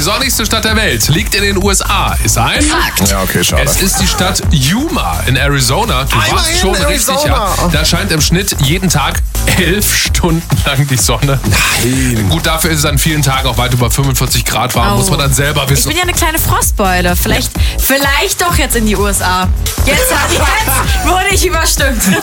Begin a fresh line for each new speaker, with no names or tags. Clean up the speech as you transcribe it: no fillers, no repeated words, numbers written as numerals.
sonnigste Stadt der Welt liegt in den USA. Ist ein
Fakt.
Ja, okay, schade.
Es ist die Stadt Yuma in Arizona. Du warst schon richtig, ja. Da scheint im Schnitt jeden Tag 11 Stunden lang die Sonne.
Nein.
Gut, dafür ist es an vielen Tagen auch weit über 45 Grad warm, muss man dann selber
Ich
wissen.
bin ja eine kleine Frostbeule. Vielleicht doch jetzt in die USA. Jetzt wurde ich überstimmt.